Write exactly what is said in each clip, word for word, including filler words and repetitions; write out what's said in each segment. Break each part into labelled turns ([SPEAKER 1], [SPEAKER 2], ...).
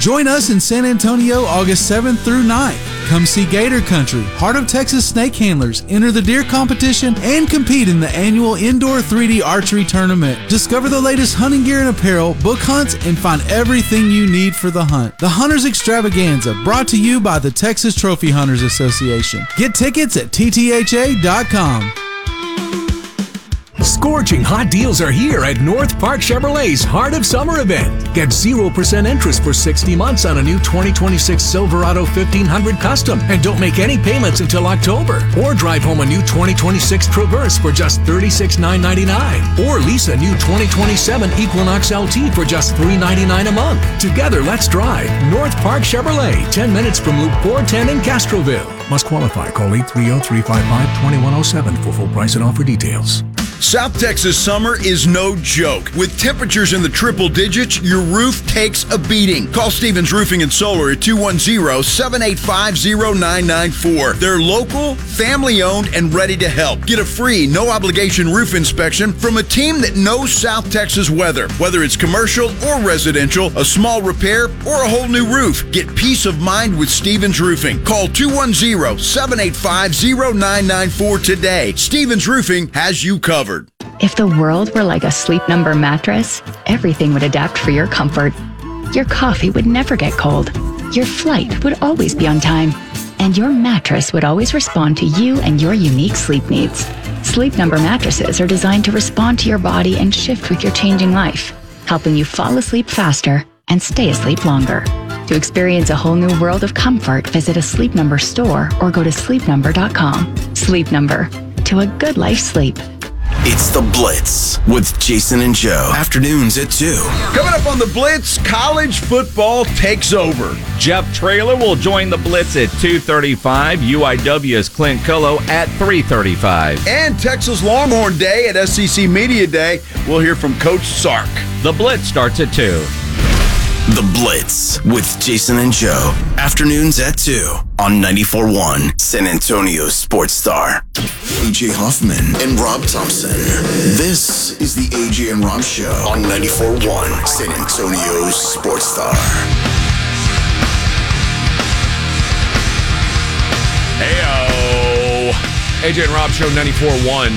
[SPEAKER 1] Join us in San Antonio August seventh through ninth. Come see Gator Country, Heart of Texas Snake Handlers, enter the deer competition, and compete in the annual Indoor three D Archery Tournament. Discover the latest hunting gear and apparel, book hunts, and find everything you need for the hunt. The Hunters Extravaganza, brought to you by the Texas Trophy Hunters Association. Get tickets at T T H A dot com.
[SPEAKER 2] Scorching hot deals are here at North Park Chevrolet's Heart of Summer event. Get zero percent interest for sixty months on a new twenty twenty-six Silverado fifteen hundred Custom and don't make any payments until October. Or drive home a new twenty twenty-six Traverse for just thirty-six thousand nine hundred ninety-nine dollars. Or lease a new twenty twenty-seven Equinox L T for just three hundred ninety-nine dollars a month. Together, let's drive North Park Chevrolet, ten minutes from Loop four ten in Castroville. Must qualify. Call eight three zero, three five five, two one zero seven for full price and offer details.
[SPEAKER 3] South Texas summer is no joke. With temperatures in the triple digits, your roof takes a beating. Call Stevens Roofing and Solar at two one zero, seven eight five, zero nine nine four. They're local, family-owned, and ready to help. Get a free, no-obligation roof inspection from a team that knows South Texas weather. Whether it's commercial or residential, a small repair, or a whole new roof, get peace of mind with Stevens Roofing. Call two one zero, seven eight five, zero nine nine four today. Stevens Roofing has you covered.
[SPEAKER 4] If the world were like a Sleep Number mattress, everything would adapt for your comfort. Your coffee would never get cold. Your flight would always be on time. And your mattress would always respond to you and your unique sleep needs. Sleep Number mattresses are designed to respond to your body and shift with your changing life, helping you fall asleep faster and stay asleep longer. To experience a whole new world of comfort, visit a Sleep Number store or go to sleep number dot com. Sleep Number. To a good life sleep.
[SPEAKER 5] It's The Blitz with Jason and Joe. Afternoons at two.
[SPEAKER 3] Coming up on The Blitz, college football takes over.
[SPEAKER 6] Jeff Traylor will join The Blitz at two thirty-five. U I W's Clint Cullo at three thirty-five.
[SPEAKER 3] And Texas Longhorn Day at S E C Media Day. We'll hear from Coach Sark.
[SPEAKER 6] The Blitz starts at two.
[SPEAKER 5] The Blitz with Jason and Joe. Afternoons at two on ninety-four point one San Antonio Sports Star. A J Hoffman and Rob Thompson. This is the A J and Rob Show on ninety-four point one San Antonio Sports Star.
[SPEAKER 7] Heyo. A J and Rob Show ninety-four point one.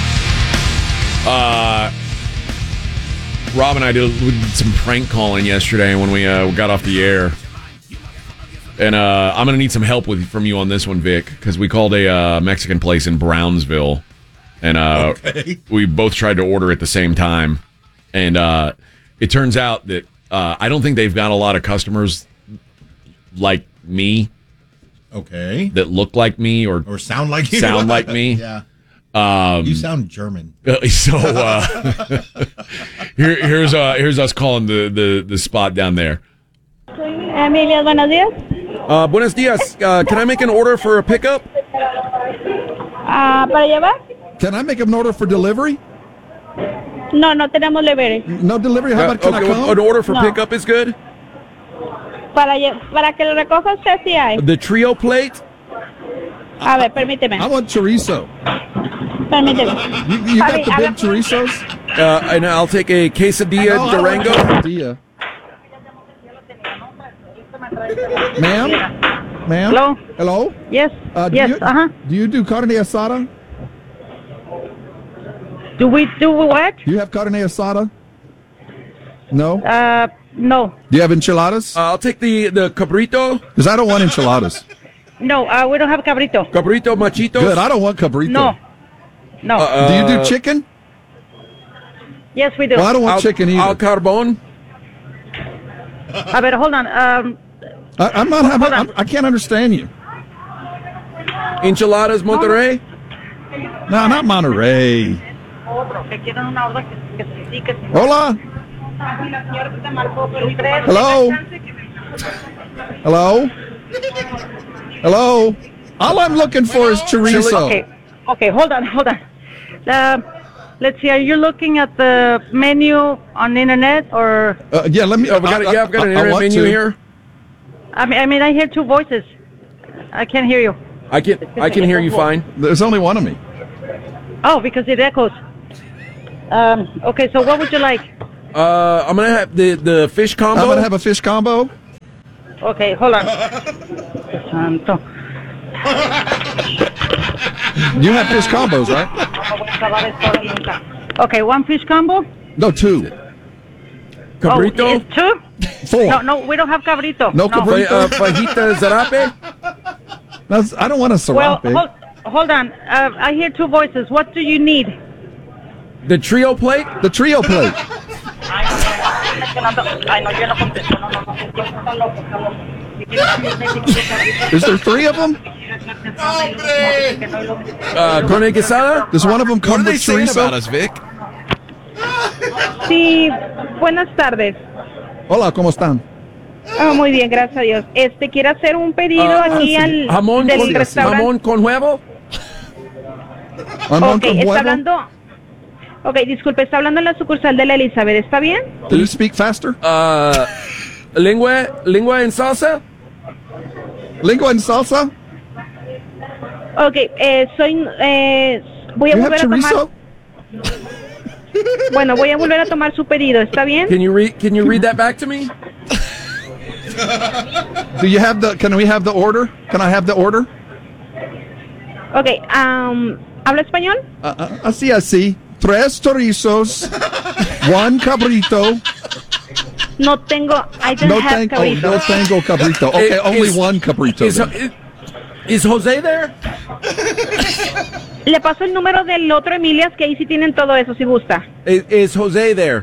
[SPEAKER 7] Uh... Rob and I did, we did some prank calling yesterday when we uh, got off the air. And uh, I'm going to need some help with from you on this one, Vic, because we called a uh, Mexican place in Brownsville. And uh, okay. we both tried to order at the same time. And uh, it turns out that uh, I don't think they've got a lot of customers like me.
[SPEAKER 8] Okay.
[SPEAKER 7] That look like me or,
[SPEAKER 8] or sound like you.
[SPEAKER 7] Sound like me.
[SPEAKER 8] Yeah.
[SPEAKER 7] Um,
[SPEAKER 8] you sound German.
[SPEAKER 7] So uh, here, here's uh, here's us calling the, the, the spot down there.
[SPEAKER 9] Emilia, buenos días.
[SPEAKER 7] Uh, buenos dias. Uh, can I make an order for a pickup?
[SPEAKER 9] Uh, ¿Para llevar?
[SPEAKER 8] Can I make an order for delivery?
[SPEAKER 9] No, no tenemos delivery.
[SPEAKER 8] No delivery? How about
[SPEAKER 7] uh,
[SPEAKER 8] can
[SPEAKER 7] okay,
[SPEAKER 8] I come?
[SPEAKER 7] An order for
[SPEAKER 9] no.
[SPEAKER 7] pickup is good?
[SPEAKER 9] Para, para que lo recoja usted sí hay.
[SPEAKER 7] The trio plate?
[SPEAKER 9] A ver, permíteme.
[SPEAKER 8] I want chorizo.
[SPEAKER 9] Permíteme.
[SPEAKER 8] You, you got the big chorizos?
[SPEAKER 7] Uh, and I'll take a quesadilla
[SPEAKER 8] oh,
[SPEAKER 7] Durango.
[SPEAKER 8] Quesadilla. Ma'am? Ma'am?
[SPEAKER 9] Hello?
[SPEAKER 8] Hello?
[SPEAKER 9] Yes.
[SPEAKER 8] Uh, do
[SPEAKER 9] yes,
[SPEAKER 8] you,
[SPEAKER 9] uh-huh.
[SPEAKER 8] Do you do carne asada?
[SPEAKER 9] Do we do what?
[SPEAKER 8] Do you have carne asada? No?
[SPEAKER 9] Uh, no.
[SPEAKER 8] Do you have enchiladas?
[SPEAKER 7] Uh, I'll take the, the cabrito.
[SPEAKER 8] Because I don't want enchiladas.
[SPEAKER 9] No, uh, we don't have cabrito.
[SPEAKER 7] Cabrito machitos?
[SPEAKER 8] Good, I don't want cabrito.
[SPEAKER 9] No. No.
[SPEAKER 8] Uh, do you do chicken?
[SPEAKER 9] Yes, we do.
[SPEAKER 8] Well, I don't want
[SPEAKER 7] Al,
[SPEAKER 8] chicken either.
[SPEAKER 7] Al carbon?
[SPEAKER 9] A ver, hold on. Um,
[SPEAKER 8] I, I'm not having, I'm, I can't understand you.
[SPEAKER 7] Enchiladas Monterrey?
[SPEAKER 8] No, not Monterrey. Hola? Hello? Hello? Hello? All I'm looking for is chorizo.
[SPEAKER 9] Okay, okay, hold on, hold on. Uh, let's see, are you looking at the menu on the internet or?
[SPEAKER 8] Uh, yeah, let me.
[SPEAKER 7] Oh, we got,
[SPEAKER 8] I,
[SPEAKER 7] yeah, I've got an
[SPEAKER 8] I,
[SPEAKER 7] internet
[SPEAKER 8] I
[SPEAKER 7] menu
[SPEAKER 8] to.
[SPEAKER 7] here.
[SPEAKER 9] I mean, I mean, I hear two voices. I can't hear you.
[SPEAKER 7] I can, I can hear you fine.
[SPEAKER 8] There's only one of me.
[SPEAKER 9] Oh, because it echoes. Um, okay, so what would you like?
[SPEAKER 7] Uh, I'm gonna have the, the fish combo.
[SPEAKER 8] I'm gonna have a fish combo.
[SPEAKER 9] Okay, hold on. Santo.
[SPEAKER 8] You have fish combos, right?
[SPEAKER 9] Okay, one fish combo.
[SPEAKER 8] No, two.
[SPEAKER 10] Cabrito?
[SPEAKER 9] Oh, it's two?
[SPEAKER 8] Four.
[SPEAKER 9] No, no, we don't have cabrito.
[SPEAKER 8] No cabrito?
[SPEAKER 10] Uh, fajita zarape?
[SPEAKER 8] That's, I don't want a
[SPEAKER 9] Well,
[SPEAKER 8] serape.
[SPEAKER 9] hold, hold on. Uh, I hear two voices. What do you need?
[SPEAKER 10] The trio plate?
[SPEAKER 8] The trio plate. Is there three of them?
[SPEAKER 10] Uh, carne quesada?
[SPEAKER 8] Does one of them come
[SPEAKER 7] What are they
[SPEAKER 8] with
[SPEAKER 7] saying
[SPEAKER 8] chorizo?
[SPEAKER 7] about us, Vic?
[SPEAKER 9] Sí, buenas tardes.
[SPEAKER 8] Hola, ¿cómo están?
[SPEAKER 9] Ah, muy bien, gracias a Dios. Este, ¿quiere hacer un pedido
[SPEAKER 10] Ah,
[SPEAKER 9] aquí
[SPEAKER 10] sí.
[SPEAKER 9] al
[SPEAKER 10] Jamón
[SPEAKER 9] del
[SPEAKER 10] con,
[SPEAKER 9] restaurante?
[SPEAKER 10] jamón con huevo?
[SPEAKER 8] ¿Jamón
[SPEAKER 9] Ok,
[SPEAKER 8] con
[SPEAKER 9] está
[SPEAKER 8] huevo?
[SPEAKER 9] hablando... Ok, disculpe, está hablando en la sucursal de la Elizabeth, ¿está bien?
[SPEAKER 8] Can you speak faster?
[SPEAKER 10] Uh, lengua, lengua en salsa?
[SPEAKER 8] Lengua en salsa?
[SPEAKER 9] Ok, eh, soy... Eh, voy a
[SPEAKER 8] You have
[SPEAKER 9] volver a tomar...
[SPEAKER 8] chorizo?
[SPEAKER 9] Bueno, voy a volver a tomar su pedido, ¿está bien?
[SPEAKER 10] Can you read can you read that back to me?
[SPEAKER 8] Do you have the, can we have the order? Can I have the order?
[SPEAKER 9] Ok, um, ¿habla español?
[SPEAKER 8] Uh, uh, así, así. Tres chorizos, one cabrito.
[SPEAKER 9] No tengo... I don't
[SPEAKER 8] No,
[SPEAKER 9] have
[SPEAKER 8] thank, oh,
[SPEAKER 9] cabrito.
[SPEAKER 8] no tango cabrito. Okay,
[SPEAKER 10] Is-
[SPEAKER 8] only
[SPEAKER 10] is-
[SPEAKER 8] one cabrito.
[SPEAKER 10] Is,
[SPEAKER 8] then.
[SPEAKER 10] is, is Jose there?
[SPEAKER 9] Le paso el número del otro Emilias, que ahí sí tienen todo eso, si gusta.
[SPEAKER 10] Is, is Jose there?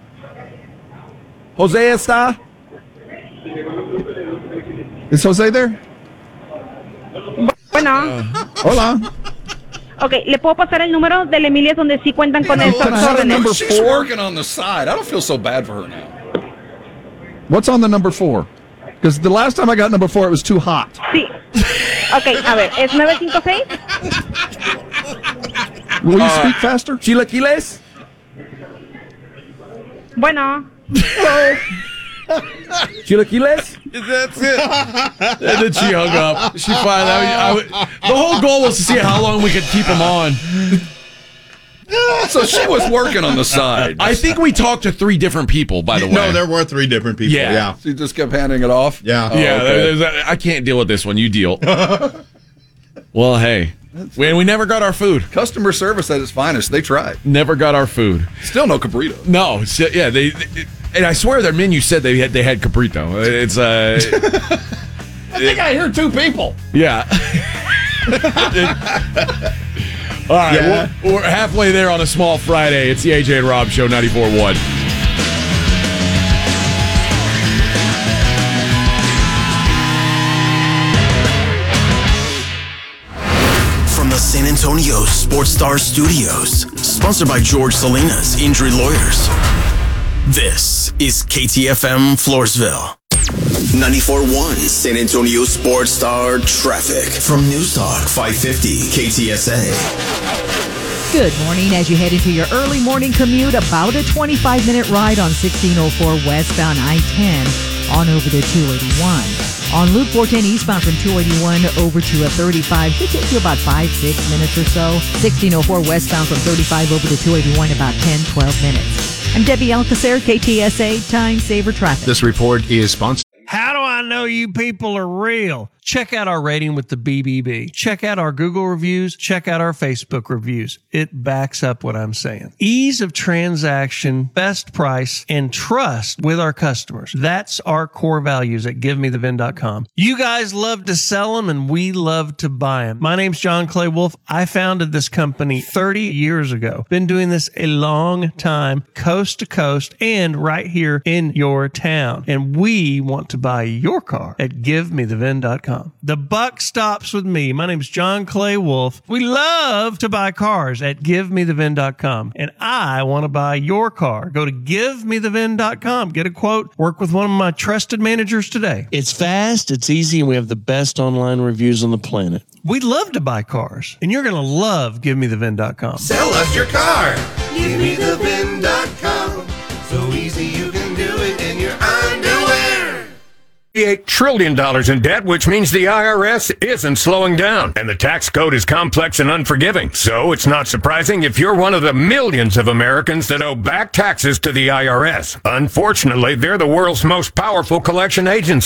[SPEAKER 10] Jose está?
[SPEAKER 8] Is Jose there?
[SPEAKER 9] Bueno,
[SPEAKER 8] Hola.
[SPEAKER 9] ok, ¿le puedo pasar el número del Emilias donde sí cuentan con estas
[SPEAKER 8] Can I have the
[SPEAKER 9] órdenes?
[SPEAKER 8] number
[SPEAKER 3] She's
[SPEAKER 8] four?
[SPEAKER 3] working on the side. I don't feel so bad for her now.
[SPEAKER 8] What's on the number four? Because the last time I got number four, it was too hot.
[SPEAKER 9] Sí. Ok, a ver, ¿es nueve cinco seis?
[SPEAKER 8] Will you
[SPEAKER 10] Uh,
[SPEAKER 8] speak faster?
[SPEAKER 10] Chilaquiles?
[SPEAKER 9] Bueno,
[SPEAKER 10] Chilaquiles?
[SPEAKER 7] That's it. And then she hung up. She finally. I, I, the whole goal was to see how long we could keep him on.
[SPEAKER 3] So she was working on the side.
[SPEAKER 7] I think we talked to three different people, by the way.
[SPEAKER 11] No, there were three different people.
[SPEAKER 7] Yeah.
[SPEAKER 11] Yeah.
[SPEAKER 3] She just kept handing it off.
[SPEAKER 11] Yeah.
[SPEAKER 3] Oh,
[SPEAKER 7] yeah,
[SPEAKER 3] okay.
[SPEAKER 7] there's a- I can't deal with this one. You deal. Well, hey, we, we never got our food.
[SPEAKER 3] Customer service at its finest. They tried.
[SPEAKER 7] Never got our food.
[SPEAKER 3] Still no cabrito.
[SPEAKER 7] No, it's- yeah, they, they- and I swear their menu said they had they had caprito. It's uh,
[SPEAKER 11] I think I hear two people.
[SPEAKER 7] yeah. All right,
[SPEAKER 11] Yeah.
[SPEAKER 7] we're, we're halfway there on a small Friday. It's the A J and Rob Show, ninety-four point one.
[SPEAKER 5] From the San Antonio Sports Star Studios, sponsored by George Salinas Injury Lawyers. This is K T F M Floresville. ninety-four point one San Antonio Sports Star Traffic from News Talk five fifty K T S A.
[SPEAKER 12] Good morning. As you head into your early morning commute, about a twenty-five minute ride on sixteen oh four westbound I ten on over to two eighty-one. On Loop four ten eastbound from two eighty-one over to a thirty-five, should take you about five, six minutes or so. sixteen oh four westbound from thirty-five over to two eighty-one, about ten, twelve minutes. I'm Debbie Alcacer, K T S A Time Saver Traffic.
[SPEAKER 11] This report is sponsored.
[SPEAKER 13] How do I know you people are real? Check out our rating with the B B B. Check out our Google reviews. Check out our Facebook reviews. It backs up what I'm saying. Ease of transaction, best price, and trust with our customers. That's our core values at give me the vin dot com. You guys love to sell them, and we love to buy them. My name's John Clay Wolf. I founded this company thirty years ago. Been doing this a long time, coast to coast, and right here in your town. And we want to buy your car at give me the vin dot com. The buck stops with me. My name's John Clay Wolf. We love to buy cars at give me the vin dot com. And I want to buy your car. Go to give me the vin dot com. Get a quote. Work with one of my trusted managers today. It's fast, it's easy, and we have the best online reviews on the planet. We love to buy cars, and you're going to love give me the vin dot com.
[SPEAKER 14] Sell us your car. give me the vin dot com. So easy you can do it in your underwear.
[SPEAKER 15] eight trillion dollars in debt, which means the I R S isn't slowing down. And the tax code is complex and unforgiving. So it's not surprising if you're one of the millions of Americans that owe back taxes to the I R S. Unfortunately, they're the world's most powerful collection agency.